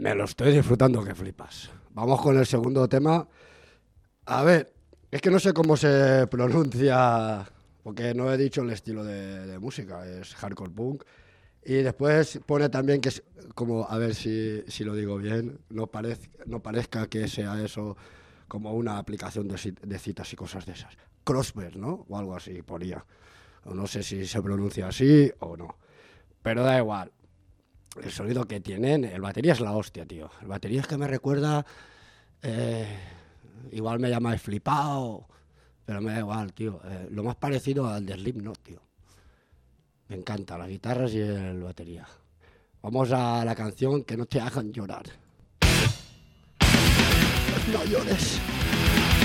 Me lo estoy disfrutando que flipas. Vamos con el segundo tema. A ver, es que no sé cómo se pronuncia, porque no he dicho el estilo de música, es hardcore punk. Y después pone también que es como, a ver si lo digo bien, no parezca que sea eso como una aplicación de citas y cosas de esas. Crossbed, ¿no? O algo así ponía. O no sé si se pronuncia así o no. Pero da igual. El sonido que tienen, el batería es la hostia, tío. El batería es que me recuerda... igual me llamáis flipado, pero me da igual, tío. Lo más parecido al de Slipknot, tío. Me encanta las guitarras y el batería. Vamos a la canción Que no te hagan llorar. No llores.